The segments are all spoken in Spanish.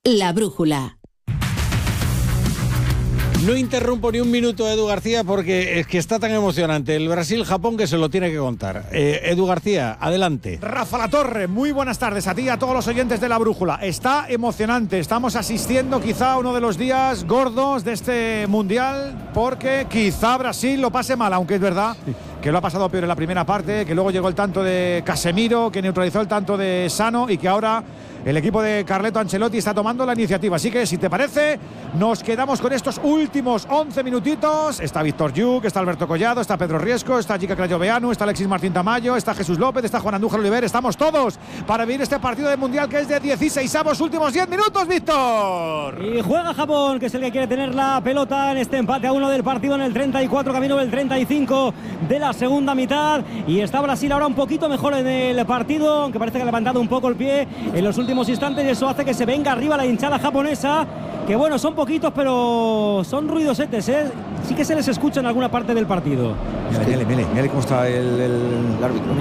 La brújula. No interrumpo ni un minuto a Edu García porque es que está tan emocionante el Brasil-Japón que se lo tiene que contar. Edu García, adelante. Rafa Latorre, muy buenas tardes a ti y a todos los oyentes de La Brújula. Está emocionante, estamos asistiendo quizá a uno de los días gordos de este Mundial porque quizá Brasil lo pase mal, aunque es verdad que lo ha pasado peor en la primera parte, que luego llegó el tanto de Casemiro, que neutralizó el tanto de Sano y que ahora el equipo de Carleto Ancelotti está tomando la iniciativa. Así que, si te parece, nos quedamos con estos últimos 11 minutitos. Está Víctor Lluc, está Alberto Collado, está Pedro Riesco, está Jica Crayoveanu, está Alexis Martín Tamayo, está Jesús López, está Juan Andújar Oliver. Estamos todos para vivir este partido de Mundial que es de 16avos, últimos 10 minutos, Víctor. Y juega Japón, que es el que quiere tener la pelota en este empate a 1 del partido en el 34, camino del 35 de la segunda mitad. Y está Brasil ahora un poquito mejor en el partido, aunque parece que ha levantado un poco el pie en los últimos instantes, y eso hace que se venga arriba la hinchada japonesa, que bueno, son poquitos pero son ruidosetes, sí que se les escucha en alguna parte del partido. Mire cómo está el árbitro.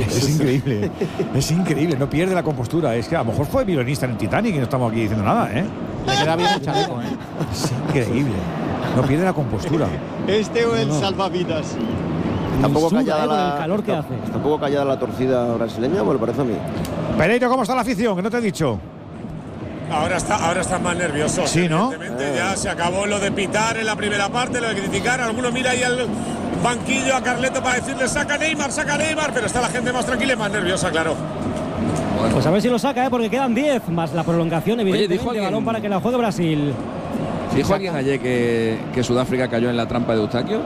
Es increíble, no pierde la compostura. Es que a lo mejor fue violinista en el Titanic y no estamos aquí diciendo nada, Le queda bien el chaleco, Es increíble, no pierde la compostura. Este o el salvavidas. Está un poco callada el calor que hace. Está un poco callada la torcida brasileña, me lo parece a mí. Pereiro, ¿cómo está la afición? Que no te he dicho. Ahora está más nervioso. Sí, ¿no? Evidentemente ya se acabó lo de pitar en la primera parte, lo de criticar. Alguno mira ahí al banquillo a Carleto para decirle saca Neymar, pero está la gente más tranquila y más nerviosa, claro. Bueno. Pues a ver si lo saca, porque quedan 10 más la prolongación, evidentemente. Oye, balón para que la juegue Brasil. ¿Dijo alguien ayer que Sudáfrica cayó en la trampa de Eustaquio?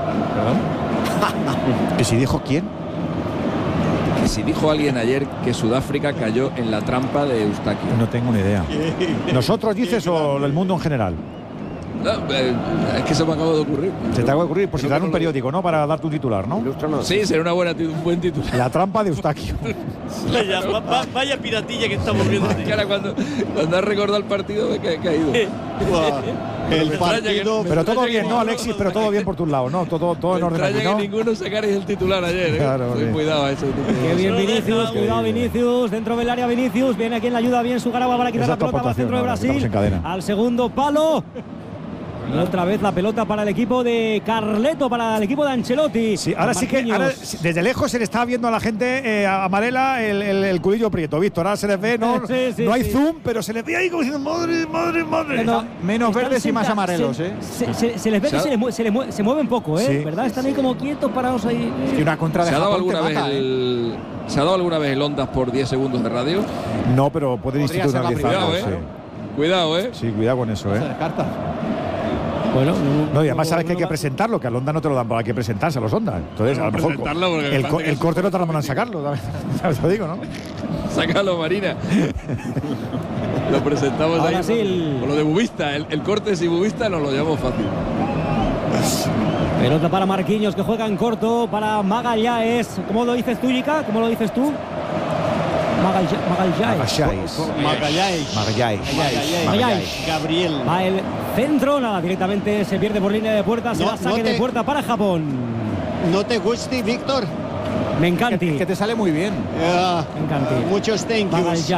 ¿Que si dijo quién? Que si dijo alguien ayer que Sudáfrica cayó en la trampa de Eustaquio. No tengo ni idea. ¿Nosotros dices o el mundo en general? No, es que se me acaba de ocurrir. Se te acaba de ocurrir, por si te dan un periódico, ¿no? Para darte un titular, ¿no? Sí, sería un buen titular. La trampa de Eustaquio. Vaya piratilla que estamos viendo. Cara, cuando has recordado el partido de que ha ido. El partido. Pero todo bien, ¿no, Alexis? Pero todo bien por tus lados, ¿no? Todo en orden aquí, ¿no? Que ninguno sacarais el titular ayer, Claro, cuidado a eso. Qué bien Vinicius, cuidado Vinicius, dentro del área Vinicius, viene aquí en la ayuda bien Sugaraba para quitar la pelota, va al centro de Brasil, al segundo palo. Y otra vez la pelota para el equipo de Carleto, para el equipo de Ancelotti. Sí, ahora sí que desde lejos se le está viendo a la gente amarela el culillo prieto, Víctor. Ahora se les ve, no hay zoom, pero se les ve ahí como diciendo madre. Menos verdes y más amarelos, Se les ve que se mueven poco, ¿verdad? Están ahí como quietos, parados ahí. Y una contra de Japón te mata, ¿Se ha dado alguna vez el Ondas por 10 segundos de radio? No, pero pueden institucionalizarlo. Cuidado, Sí, cuidado con eso, Se descarta. Bueno, no, y además sabes que hay que presentarlo, que al Onda no te lo dan, hay que presentarse a los Ondas. Entonces, a lo mejor el corte no tardamos en sacarlo, ¿sabes? Lo digo, ¿no? Sácalo, Marina. Lo presentamos ahora ahí. Con lo de Bubista, el corte si Bubista nos lo llevamos fácil. Pelota para Marquinhos, que juega en corto, para Magallanes. ¿Cómo lo dices tú, Jica? ¿Cómo lo dices tú? Magallanes. Gabriel. Va el centro, nada, directamente se pierde por línea de puerta, será saque de puerta para Japón. ¿No te guste, Víctor? Me encanta. Que te sale muy bien. Me encanta. Muchos thank yous.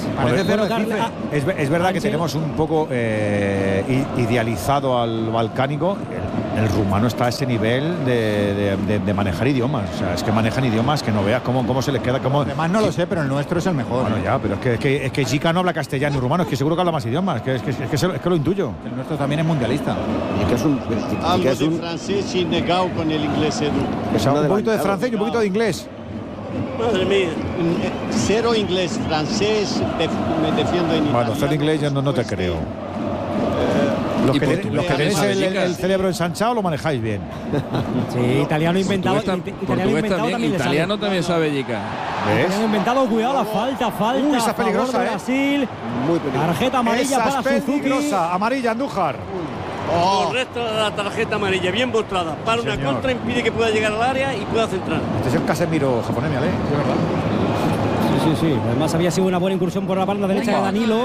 Es verdad que tenemos un poco idealizado al balcánico. El rumano está a ese nivel de manejar idiomas. O sea, es que manejan idiomas que no veas cómo se les queda. Además no lo sé, pero el nuestro es el mejor. Bueno, ya, pero es que Jica no habla castellano y rumano, es que seguro que habla más idiomas. Es que lo intuyo. El nuestro también es mundialista. Algo de francés y negado con el inglés, Edu. O sea, un poquito de francés y un poquito de inglés. Madre mía. Cero inglés, francés, me defiendo en italiano. Bueno, cero inglés ya no te creo. Los que tenéis el cerebro ensanchado lo manejáis bien. Sí, italiano inventado. Italiano también sabe Jica. Italiano inventado, cuidado, la falta. Esa es peligrosa, Brasil. Muy peligrosa. Tarjeta amarilla esa para es Suzuki. Peligrosa, amarilla, Andújar. Correcto, la tarjeta amarilla, bien mostrada. Para una contra, impide que pueda llegar al área y pueda centrar. Este es el Casemiro japonés, ¿vale? Es verdad. Sí. Además había sido una buena incursión por la banda derecha de Danilo.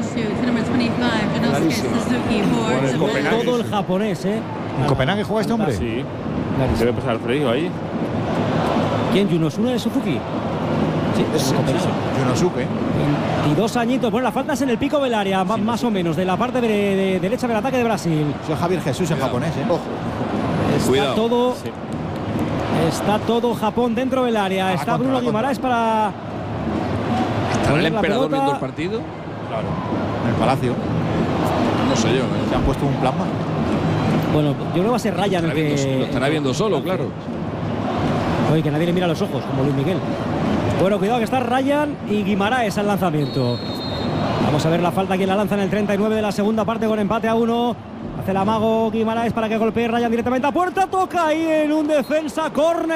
Todo el japonés, ¿En Copenhague juega este hombre? Sí. Debe pasar el frío ahí. ¿Quién? ¿Yunosuke Suzuki? Sí, Yunosuke. 22 añitos. Bueno, las faltas en el pico del área, más o menos, de la parte de derecha del ataque de Brasil. Eso es Javier Jesús en japonés, ¿eh? Ojo. Está todo Japón dentro del área. Está Bruno Guimaraes para... ¿Estará el emperador viendo el partido? Claro. En el Palacio. No sé yo. Se han puesto un plasma. Bueno, yo creo que va a ser Ryan el que... Lo estará viendo solo, claro. Oye, que nadie le mira los ojos, como Luis Miguel. Bueno, cuidado que está Ryan y Guimaraes al lanzamiento. Vamos a ver la falta, quien la lanza en el 39 de la segunda parte con empate a 1. Hace el amago Guimaraes para que golpee Ryan directamente a puerta. Toca ahí en un defensa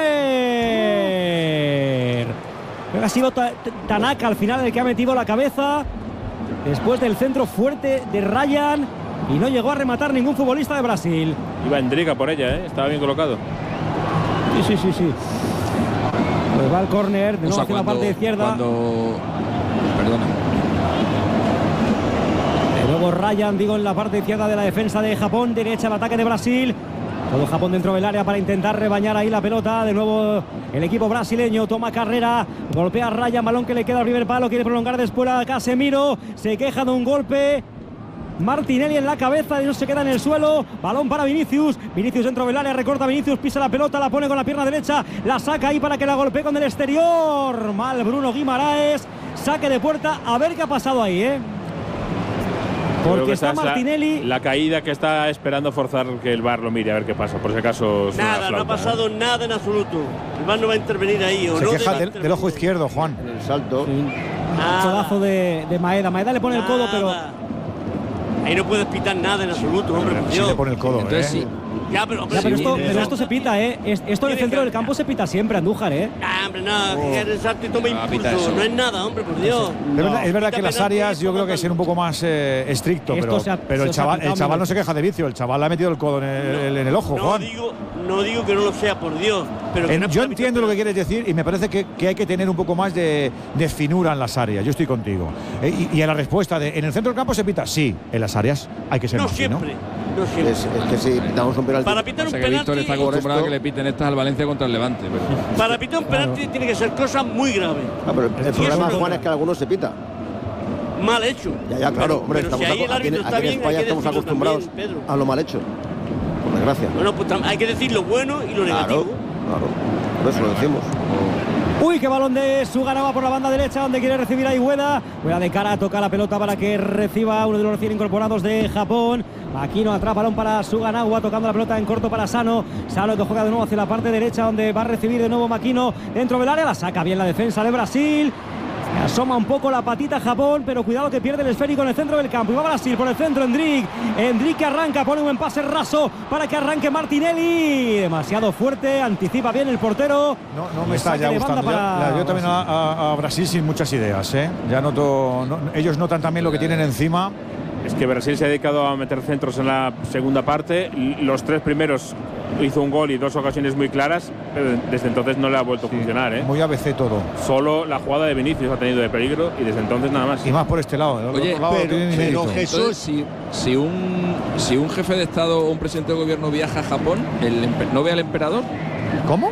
córner. Creo que ha sido Tanaka al final el que ha metido la cabeza después del centro fuerte de Ryan y no llegó a rematar ningún futbolista de Brasil. Iba Endriga por ella, estaba bien colocado. Sí. Pues va el córner, de nuevo hacia la parte izquierda. Perdona. De nuevo Ryan, en la parte izquierda de la defensa de Japón, derecha el ataque de Brasil. Todo Japón dentro del área para intentar rebañar ahí la pelota. De nuevo el equipo brasileño toma carrera, golpea a Ryan, balón que le queda al primer palo, quiere prolongar después a Casemiro, se queja de un golpe. Martinelli en la cabeza y no se queda en el suelo. Balón para Vinicius. Vinicius dentro del área, recorta Vinicius, pisa la pelota, la pone con la pierna derecha, la saca ahí para que la golpee con el exterior. Mal Bruno Guimaraes. Saque de puerta. A ver qué ha pasado ahí, Porque está Martinelli. La caída que está esperando forzar que el VAR lo mire a ver qué pasa. Por si acaso. Nada, no ha pasado nada en absoluto. El VAR no va a intervenir ahí. Se queja del ojo izquierdo, Juan. El salto. Sí. Codazo de Maeda. Maeda le pone el codo, pero. Ahí no puedes pitar nada en absoluto, hombre. Sí le pone el codo, Entonces, sí. Ya, pero esto se pita, Esto en el centro del campo se pita siempre, Andújar, hombre, nada, que el salto y toma impulso. No es nada, hombre, por Dios. Es verdad que las áreas yo creo que ser un poco más estricto, pero el chaval no se queja de vicio, el chaval le ha metido el codo en el ojo, Juan. No digo que no lo sea, por Dios. Pero yo entiendo lo que quieres decir y me parece que hay que tener un poco más de finura en las áreas. Yo estoy contigo. Y a la respuesta de ¿en el centro del campo se pita? Sí, en las áreas hay que ser más fino. No siempre. Es que si pitamos un penalti. Para pitar un penalti. Víctor está acostumbrado a que le piten estas al Valencia contra el Levante. Pero... Para pitar un penalti tiene que ser cosas muy graves. Pero el problema, Juan, es que algunos se pita. Mal hecho. Ya, claro, hombre, pero estamos si aquí en España estamos acostumbrados a lo mal hecho. Por desgracia. Bueno, pues hay que decir lo bueno y lo negativo. Claro, por eso lo decimos. Uy, qué balón de Suganava por la banda derecha, donde quiere recibir a Ueda. Ueda de cara, toca la pelota para que reciba uno de los recién incorporados de Japón. Aquino atrás, balón para Suganava, tocando la pelota en corto para Sano. Sano que juega de nuevo hacia la parte derecha, donde va a recibir de nuevo Makino dentro del área. La saca bien la defensa de Brasil. Asoma un poco la patita Japón, pero cuidado que pierde el esférico en el centro del campo. Y va Brasil por el centro, Endrick que arranca, pone un buen pase raso para que arranque Martinelli. Demasiado fuerte, anticipa bien el portero. No me está ya gustando. Yo también a Brasil sin muchas ideas, Ya noto, ellos notan también lo que tienen encima. Es que Brasil se ha dedicado a meter centros en la segunda parte. Los tres primeros hizo un gol y dos ocasiones muy claras, pero desde entonces no le ha vuelto a funcionar. Muy ABC todo. Solo la jugada de Vinicius ha tenido de peligro y desde entonces nada más. Y más por este lado. Oye, pero Jesús, si un jefe de Estado o un presidente de gobierno viaja a Japón, ¿no ve al emperador? ¿Cómo?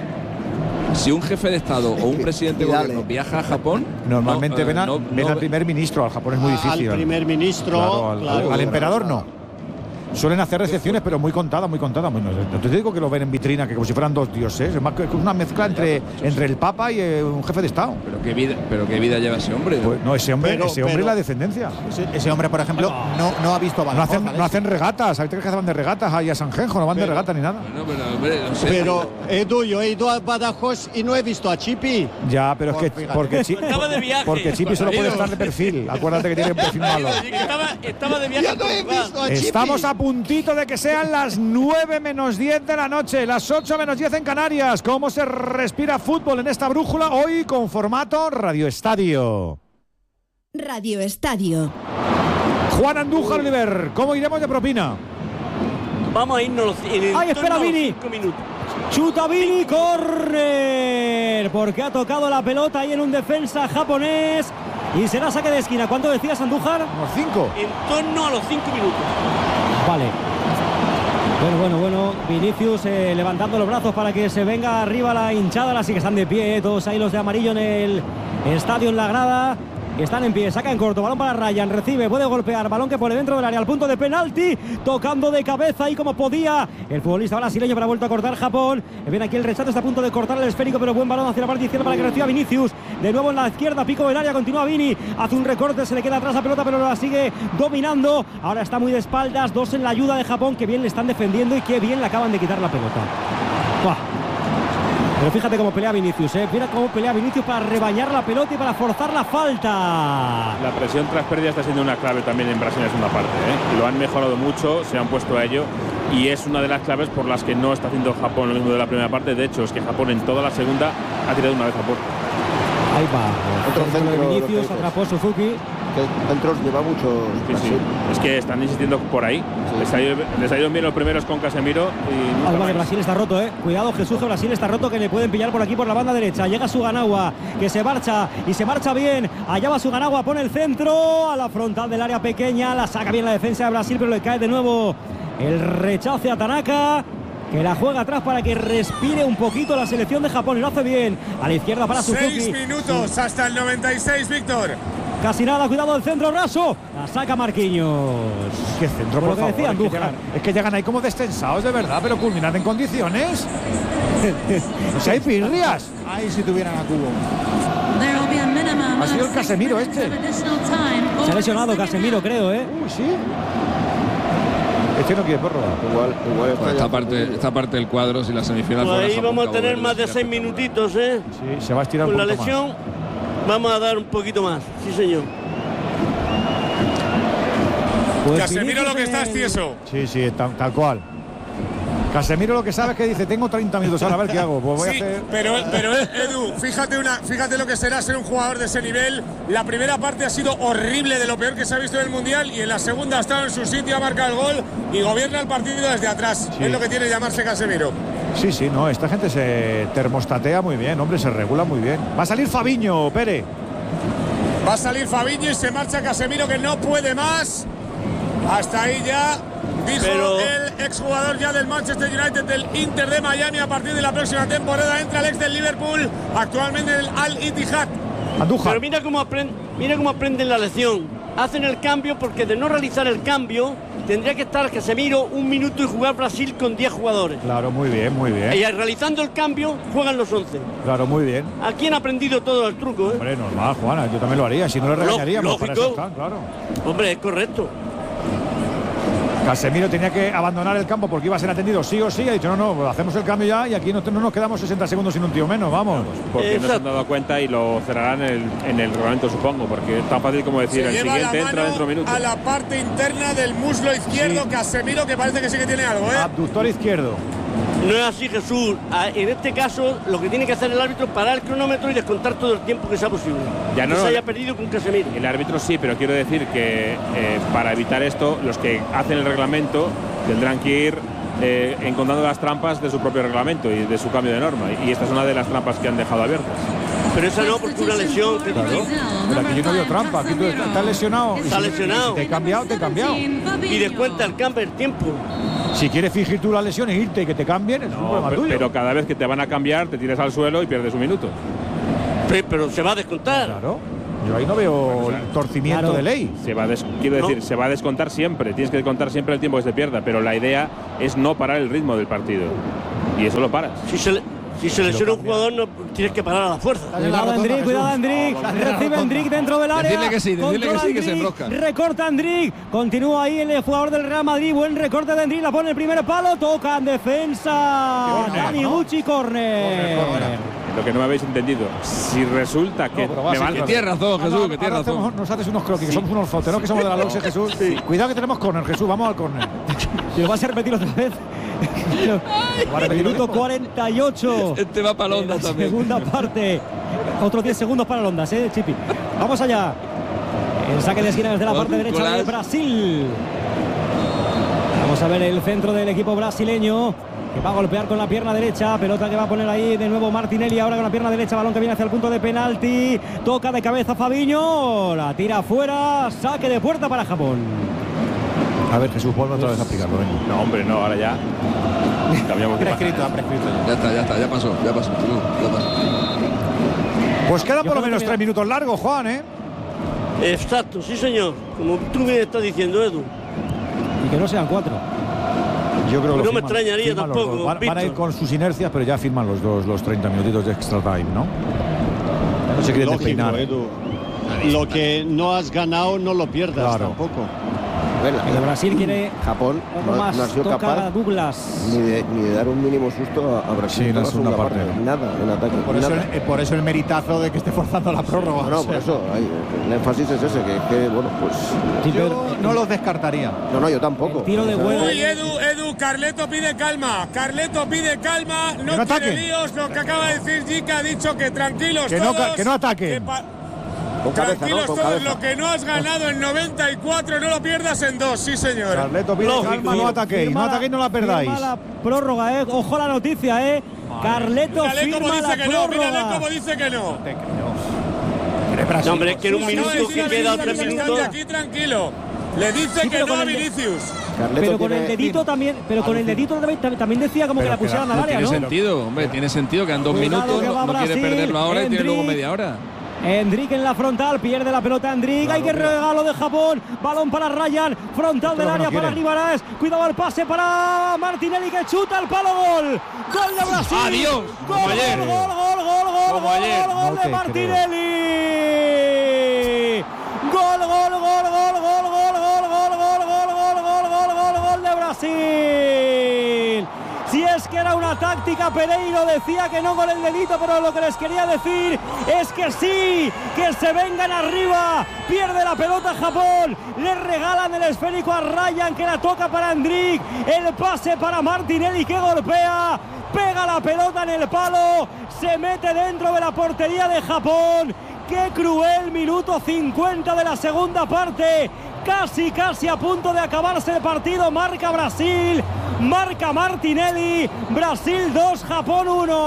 Si un jefe de Estado o un presidente de gobierno viaja a Japón, normalmente ven al primer ministro. Al Japón es muy difícil. Al primer ministro, al emperador no. Suelen hacer recepciones, pero muy contadas. No te digo que lo ven en vitrina, que como si fueran dos dioses. Es más que una mezcla entre el Papa y un jefe de Estado. Pero qué vida lleva ese hombre. Pues no, ese hombre es la descendencia. Ese hombre, por ejemplo, no ha visto balón. No hacen regatas. ¿Sabes que van de regatas ahí a Sanjenjo? No van de regata ni nada. No sé. Pero Edu, yo he ido a Badajoz y no he visto a Chipi. Ya, pero es que porque Chipi solo puede estar de perfil. Acuérdate que tiene un perfil malo. Estaba de viaje. No he visto a Chipi. Estamos a puntito de que sean las 9 menos 10 de la noche, las 8 menos 10 en Canarias. ¿Cómo se respira fútbol en esta brújula? Hoy con formato Radio Estadio. Radio Estadio. Juan Andújar, Oliver, ¿cómo iremos de propina? Vamos a irnos en ¡ay, espera, Vini! 5 minutos. Chuta Vini, córner, porque ha tocado la pelota ahí en un defensa japonés y será saque de esquina. ¿Cuánto decías, Andújar? Unos 5. En torno a los 5 minutos. Vale. Bueno, Vinicius levantando los brazos para que se venga arriba la hinchada. Así que están de pie, todos ahí los de amarillo en el estadio, en la grada. Están en pie, saca en corto, balón para Ryan, recibe, puede golpear, balón que pone dentro del área, al punto de penalti, tocando de cabeza y como podía el futbolista brasileño, pero ha vuelto a cortar Japón. Viene aquí el rechazo, está a punto de cortar el esférico, pero buen balón hacia la parte izquierda para que reciba Vinicius. De nuevo en la izquierda, pico del área, continúa Vini, hace un recorte, se le queda atrás la pelota, pero la sigue dominando. Ahora está muy de espaldas, dos en la ayuda de Japón, que bien le están defendiendo y que bien le acaban de quitar la pelota. ¡Buah! Pero fíjate cómo pelea Vinicius, mira cómo pelea Vinicius para rebañar la pelota y para forzar la falta. La presión tras pérdida está siendo una clave también en Brasil en la segunda parte, Lo han mejorado mucho, se han puesto a ello y es una de las claves por las que no está haciendo Japón lo mismo de la primera parte. De hecho, es que Japón en toda la segunda ha tirado una vez a puerto. Ahí va. Otro centro de Vinicius, atrapó Suzuki. Que centros lleva mucho. Sí. Es que están insistiendo por ahí. Sí. Les salieron bien los primeros con Casemiro. Y vale, Brasil está roto, Cuidado, Jesús, que Brasil está roto, que le pueden pillar por aquí por la banda derecha. Llega Suganagua, que se marcha y se marcha bien. Allá va Suganagua, pone el centro a la frontal del área pequeña. La saca bien la defensa de Brasil, pero le cae de nuevo el rechace a Tanaka, que la juega atrás para que respire un poquito la selección de Japón y lo hace bien. A la izquierda para Suzuki. 6 minutos hasta el 96, Víctor. Casi nada, cuidado del centro, raso. La saca Marquinhos. Qué centro, por favor. Decía Andújar. Es que llegan ahí como descensados, de verdad, pero culminan en condiciones. O sea, hay pirrias. Ahí si tuvieran a Cubo. Ha sido el Casemiro este. Se ha lesionado Casemiro, creo, Uy, sí. Este no quiere prórroga. Igual Pues esta parte del cuadro, si la semifinal pues fuera ahí Japón, vamos a tener Cabo más de Verde, 6 minutitos, Sí, se va a estirar con un la poquito lesión más. vamos a dar un poquito más, sí señor. Pues Casemiro lo que está es tieso. Sí, tal cual. Casemiro lo que sabe es que dice, tengo 30 minutos, ahora a ver qué hago. Pues voy a hacer... pero Edu, fíjate lo que será ser un jugador de ese nivel. La primera parte ha sido horrible, de lo peor que se ha visto en el Mundial, y en la segunda ha estado en su sitio, ha marcado el gol y gobierna el partido desde atrás. Sí. Es lo que tiene llamarse Casemiro. Sí, no, esta gente se termostatea muy bien, hombre, se regula muy bien. Va a salir Fabinho, Pere. Va a salir Fabinho y se marcha Casemiro, que no puede más. Hasta ahí ya. Dijo el exjugador ya del Manchester United, del Inter de Miami. A partir de la próxima temporada entra el ex del Liverpool, actualmente en el Al-Ittihad. Pero mira cómo aprenden la lección. Hacen el cambio porque de no realizar el cambio tendría que estar Casemiro un minuto y jugar Brasil con 10 jugadores. Claro, muy bien. Y realizando el cambio juegan los 11. Claro, muy bien. Aquí han aprendido todo el truco, Hombre, normal, Juana, yo también lo haría, si no le regañaríamos. Lógico. Para eso están, claro. Hombre, es correcto. Casemiro tenía que abandonar el campo porque iba a ser atendido sí o sí. Ha dicho, no, hacemos el cambio ya y aquí no nos quedamos 60 segundos sin un tío menos, vamos. Porque no se han dado cuenta y lo cerrarán en el reglamento, supongo, porque es tan fácil como decir, el siguiente entra dentro de minutos. A la parte interna del muslo izquierdo, Casemiro, que parece que sí que tiene algo, Abductor izquierdo. No es así, Jesús. En este caso, lo que tiene que hacer el árbitro es parar el cronómetro y descontar todo el tiempo que sea posible. Ya no se haya perdido con Casemiro. El árbitro sí, pero quiero decir que para evitar esto, los que hacen el reglamento tendrán que ir encontrando las trampas de su propio reglamento y de su cambio de norma. Y esta es una de las trampas que han dejado abiertas. Pero esa no, porque una lesión. Claro. Pero aquí yo no veo trampa. Aquí tú estás lesionado. Está lesionado. Te he cambiado. Y descuenta el cambio, el tiempo. Si quieres fingir tú la lesión e irte y que te cambien, es un problema tuyo. Pero cada vez que te van a cambiar, te tiras al suelo y pierdes un minuto. Pero se va a descontar. Claro. Yo ahí no veo torcimiento de ley. Se va a descontar siempre. Tienes que descontar siempre el tiempo que se pierda. Pero la idea es no parar el ritmo del partido. Y eso lo paras. Si se lesiona un jugador, no tienes que parar a la fuerza. Cuidado Endrick. Recibe Endrick dentro del área. Decirle que sí, que se enrosca. Recorta Endrick. Continúa ahí el jugador del Real Madrid. Buen recorte de Endrick. La pone el primer palo. Toca en defensa. Dani Gucci, córner. Lo que no me habéis entendido. Si resulta que que tienes razón, Jesús, que tienes razón. Nos haces unos croquis, que somos unos zoteros, que somos de la LOXE, Jesús. Sí. Cuidado que tenemos córner, Jesús. Vamos al córner. Y lo vas a repetir otra vez. Minuto 48. Este va para Londa también. Segunda parte. Otros 10 segundos para Londa, Chipi. Vamos allá. El saque de esquina desde la parte derecha de Brasil. Vamos a ver el centro del equipo brasileño, que va a golpear con la pierna derecha. Pelota que va a poner ahí de nuevo Martinelli. Ahora con la pierna derecha, balón que viene hacia el punto de penalti. Toca de cabeza Fabinho. La tira afuera. Saque de puerta para Japón. A ver, Jesús, vuelve otra vez a aplicarlo. Venga. No, hombre, no, ahora ya. Cambiamos de prescrito. Ya pasó. Pues quedan por lo menos 3 minutos largos, Juan, ¿eh? Exacto, sí señor. Como tú me estás diciendo, Edu. Y que no sean 4. Yo creo que no me extrañaría tampoco. Van a ir con sus inercias, pero ya firman los dos los 30 minutitos de extra time, ¿no? No se quieren despeinar. Edu. Lo que no has ganado no lo pierdas tampoco. El Brasil quiere Japón no ha sido capaz Douglas. ni de dar un mínimo susto a Brasil. Sí, en la segunda parte. Nada, en ataque. Por eso el meritazo de que esté forzando la prórroga. No, por eso. El énfasis es ese, que bueno, pues... Yo no los descartaría. No, yo tampoco. Tiro de huevo. Uy, Edu, Carleto pide calma. No quiere líos. Lo que acaba de decir Jica ha dicho que tranquilos todos. Que no ataque. Tranquilos todos, lo que no has ganado en 94 no lo pierdas en 2, sí señor. Carleto pide calma, no ataquéis, no la perdáis. Firma la prórroga, ojo la noticia, Carleto firma la prórroga. Mírale cómo dice que no. No, hombre, es que en un minuto que queda 3 minutos. Aquí tranquilo. Le dice que no a Vinicius. Pero con el dedito también, también decía como que la pusieran al área, ¿no? Tiene sentido, hombre, tiene sentido que en 2 minutos no quiere perderlo ahora y tiene luego media hora. Endrick en la frontal, pierde la pelota Endrick, hay que regalo de Japón, balón para Ryan, frontal del área para Guimaraes, cuidado el pase para Martinelli que chuta el palo, gol de Brasil. Adiós, como ayer. Gol de Martinelli. Gol de Brasil. Si es que era una táctica, Pereiro decía que no con el dedito, pero lo que les quería decir es que sí, que se vengan arriba. Pierde la pelota Japón, le regalan el esférico a Ryan que la toca para Endrick, el pase para Martinelli que golpea, pega la pelota en el palo, se mete dentro de la portería de Japón. ¡Qué cruel! Minuto 50 de la segunda parte. Casi a punto de acabarse el partido. Marca Brasil, marca Martinelli. Brasil 2, Japón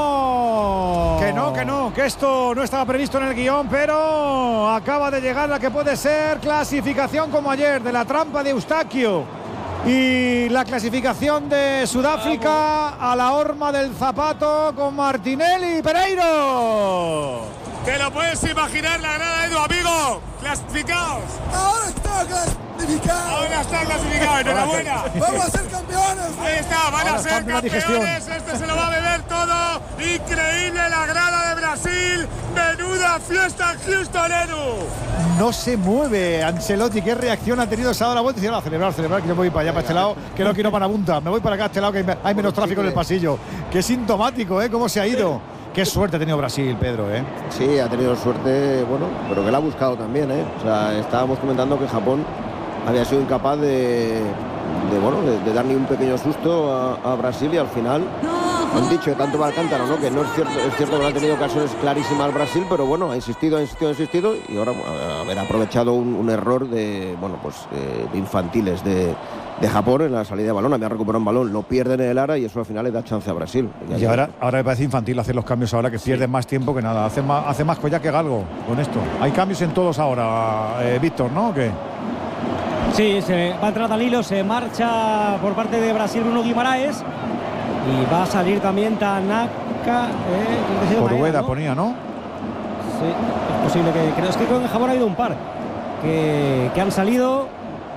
1. Que esto no estaba previsto en el guión, pero acaba de llegar la que puede ser clasificación como ayer de la trampa de Eustaquio y la clasificación de Sudáfrica a la horma del zapato con Martinelli. Pereiro. Te lo puedes imaginar la grada, Edu, amigo. Clasificados. Ahora está clasificado. Enhorabuena. Vamos a ser campeones. Ahí está, van a ser campeones. Este se lo va a beber todo. Increíble la grada de Brasil. Menuda fiesta en Houston, Edu. No se mueve Ancelotti. ¿Qué reacción ha tenido? Se ha dado la vuelta y dice, a celebrar, que yo me voy para allá, para este lado, que no quiero para punta. Me voy para acá, a este lado, que hay menos tráfico en el pasillo. Qué sintomático, cómo se ha ido. Qué suerte ha tenido Brasil, Pedro, Sí, ha tenido suerte, bueno, pero que la ha buscado también, O sea, estábamos comentando que Japón había sido incapaz de dar ni un pequeño susto a Brasil y al final han dicho de tanto va al cántaro, ¿no? Que no es cierto que no ha tenido ocasiones clarísimas Brasil, pero bueno, ha insistido y ahora haber aprovechado un error de infantiles de Japón en la salida de balón. Había recuperado un balón, lo pierden en el área y eso al final le da chance a Brasil. Y ahora me parece infantil hacer los cambios ahora, que pierden más tiempo que nada. Hace más collar que galgo con esto. Hay cambios en todos ahora, Víctor, ¿no? ¿O qué? Sí, se va a entrar Danilo, se marcha por parte de Brasil Bruno Guimaraes y va a salir también Tanaka. Orueda ponía, ¿no? Sí, es posible que creo que en Japón ha habido un par que han salido.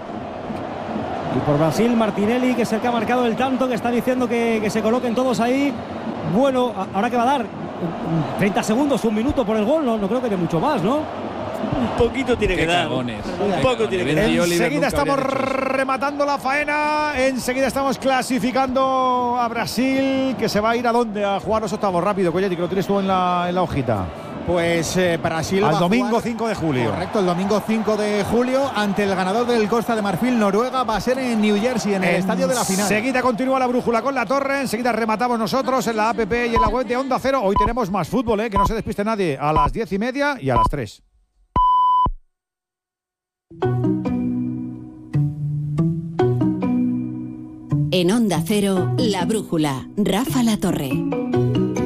Y por Brasil, Martinelli, que es el que ha marcado el tanto, que está diciendo que se coloquen todos ahí. Bueno, ahora que va a dar 30 segundos, un minuto por el gol, no creo que dé mucho más, ¿no? Un poquito tiene que dar. Un poco tiene que dar. Enseguida estamos rematando la faena. Enseguida estamos clasificando a Brasil, que se va a ir a dónde a jugar los octavos. Rápido, Coyetti, que lo tienes tú en la hojita. Pues Brasil al va domingo a jugar, 5 de julio. Correcto, el domingo 5 de julio ante el ganador del Costa de Marfil, Noruega. Va a ser en New Jersey, en el estadio de la final. Enseguida continúa la brújula con la torre. Enseguida rematamos nosotros en la app y en la web de Onda Cero. Hoy tenemos más fútbol, que no se despiste nadie. A las 10:30 y a las 3. En Onda Cero, la brújula. Rafa La Torre.